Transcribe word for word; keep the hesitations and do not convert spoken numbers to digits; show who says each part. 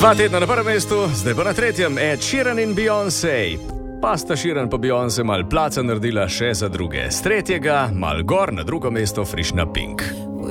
Speaker 1: Dva tedna na prvem mestu, zdaj pa na tretjem Ed Sheeran in Beyoncé. Pa sta Sheeran pa Beyoncé mal placa naredila še za druge. Z tretjega mal gor na drugo mesto frišna Pink.